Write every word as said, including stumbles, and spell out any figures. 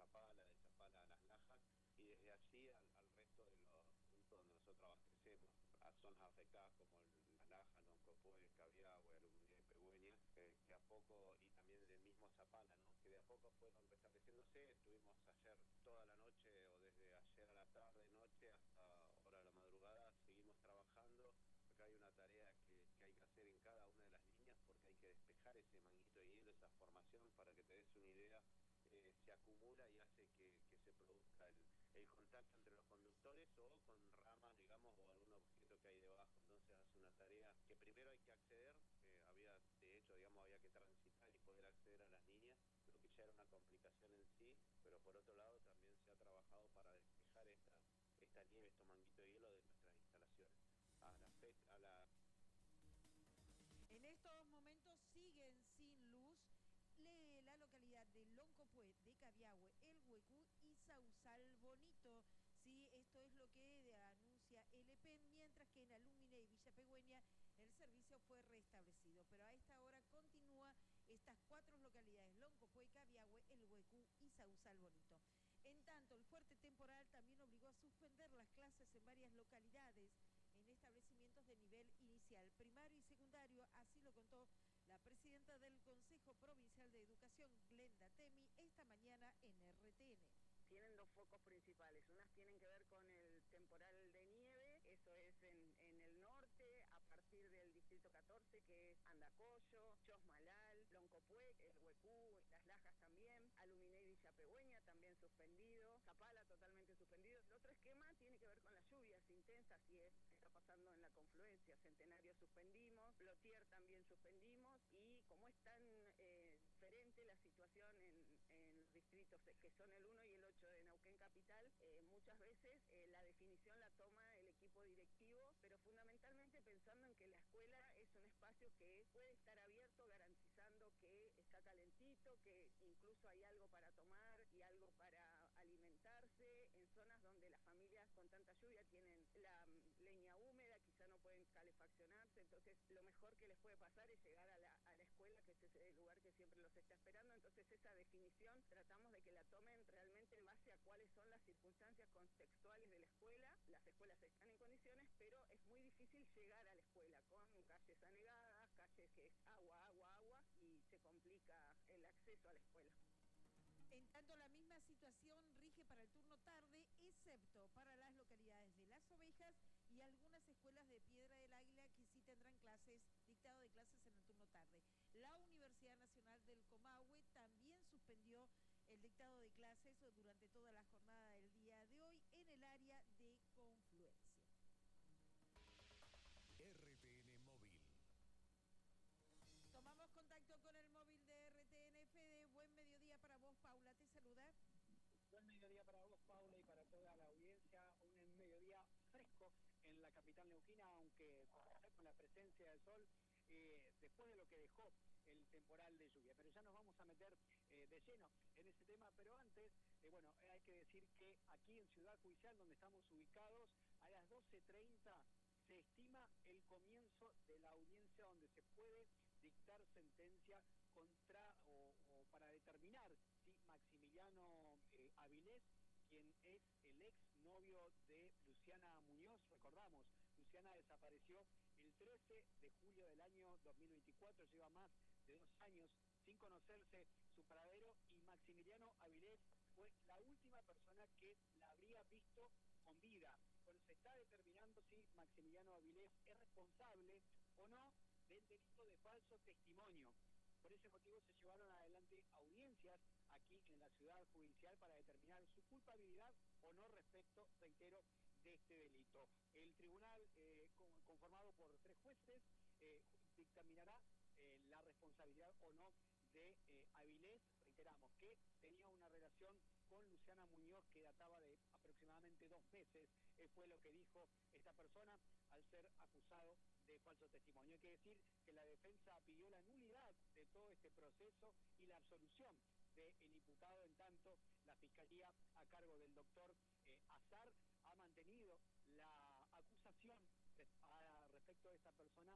Zapala, de Zapala a Las Lajas, y desde allí al, al resto de los puntos donde nosotros abastecemos, a zonas afectadas como el, Las Lajas, Loncopué, Cabiahue, Aluminé, Pegüeña, eh, que a poco, y también del mismo Zapala, ¿no? Que de a poco fueron restableciéndose. Estuvimos ayer toda la noche, o desde ayer a la tarde, noche, hasta hora de la madrugada, seguimos trabajando. Acá hay una tarea que, que hay que hacer en cada una de las líneas, porque hay que despejar ese manguito de hielo, esa formación. Para que te des una idea, eh, se acumula y hace que, que se produzca el, el contacto entre los conductores o con ramas, digamos, o algún objeto que hay debajo. Entonces hace una tarea que primero hay que acceder, eh, había, de hecho, digamos, había que transitar y poder acceder a las líneas, lo que ya era una complicación en sí, pero por otro lado también se ha trabajado para despejar esta, esta nieve, estos manguitos de hielo de nuestras instalaciones. A la fe, a la... En estos momentos siguen sin luz le, la localidad de Loncopué, de Cabiahue, El Huecú y Sausal Bonito. Sí, esto es lo que anuncia el E P E N, mientras que en Aluminé y Villa Pegüeña el servicio fue restablecido. Pero a esta hora continúa estas cuatro localidades, Loncopué, Cabiahue, El Huecú y Sausal Bonito. En tanto, el fuerte temporal también obligó a suspender las clases en varias localidades en establecimientos de nivel inicial, primario y secundario. Así lo contó la presidenta del Consejo Provincial de Educación, Glenda Temi, esta mañana en R T N. Tienen dos focos principales, unas tienen que ver con el temporal de nieve, eso es en, en el norte, a partir del distrito catorce, que es Andacollo, Chosmalal, Loncopué, El Huecú, Las Lajas también, Aluminé y Villa Pegüeña también suspendido, Zapala totalmente suspendido. El otro esquema tiene que ver con las lluvias intensas, y es, está pasando en la confluencia. Centenario suspendimos, Plotier también suspendimos, y como es tan eh, diferente la situación en, en los distritos que son el uno y el ocho de Neuquén Capital, eh, muchas veces eh, la definición la toma el equipo directivo, pero fundamentalmente pensando en que la escuela es un espacio que puede estar abierto, garantizando que está calentito, que incluso hay algo para tomar y algo para alimentarse, en zonas donde las familias con tanta lluvia tienen la um, leña húmeda, quizá no pueden calefaccionarse. Entonces lo mejor que les puede pasar es llegar a la, a la escuela, que ese es el lugar que siempre los está esperando. Entonces esa definición tratamos de que la tomen realmente en base a cuáles son las circunstancias contextuales de la escuela. Las escuelas están en condiciones, pero es muy difícil llegar a la escuela con calles anegadas, calles que es agua, agua, agua, y se complica el acceso a la escuela. En tanto, la misma situación rige para el turno tarde, excepto para las localidades de Las Ovejas y algunas escuelas de Piedra del Águila, que sí tendrán clases, dictado de clases en el turno tarde. La Universidad Nacional del Comahue también suspendió el dictado de clases durante toda la jornada del día de hoy en el área de Confluencia. R T N Móvil. Tomamos contacto con el móvil de R T N. Fede, buen mediodía para vos, Paula, te saluda. Buen mediodía para vos, Paula, y para toda la audiencia. Un mediodía fresco en la capital neuquina, aunque con la presencia del sol, eh, después de lo que dejó el temporal de lluvia. Pero ya nos vamos a meter eh, de lleno en ese tema, pero antes, eh, bueno, hay que decir que aquí en Ciudad Judicial, donde estamos ubicados, a las doce treinta se estima el comienzo de la audiencia donde se puede dictar sentencia contra o, o para determinar si Maximiliano eh, Avilés, quien es el ex novio de Luciana Muñoz, recordamos, Luciana desapareció el trece de julio del año dos mil veinticuatro, lleva más de dos años sin conocerse su paradero, y Maximiliano Avilés fue la última persona que la habría visto con vida. Bueno, se está determinando si Maximiliano Avilés es responsable o no del delito de falso testimonio. Por ese motivo se llevaron adelante audiencias aquí en la ciudad judicial para determinar su culpabilidad o no respecto, reitero, de este delito. El tribunal, eh, conformado por tres jueces, eh, dictaminará eh, la responsabilidad o no de eh, Avilés. Reiteramos que tenía una relación con Luciana Muñoz que databa de aproximadamente dos meses, eh, fue lo que dijo esta persona al ser acusado de falso testimonio. Hay que decir que la defensa pidió la nulidad de todo este proceso y la absolución del imputado. En tanto, la Fiscalía, a cargo del doctor eh, Azar, ha mantenido la acusación a, respecto de esta persona